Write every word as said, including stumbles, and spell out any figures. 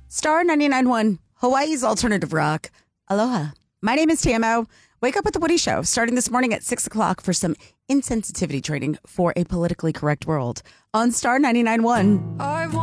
Star ninety-nine point one, Hawaii's alternative rock. Aloha. My name is Tamo. Wake up with the Woody Show, starting this morning at six o'clock for some insensitivity training for a politically correct world on Star ninety-nine point one.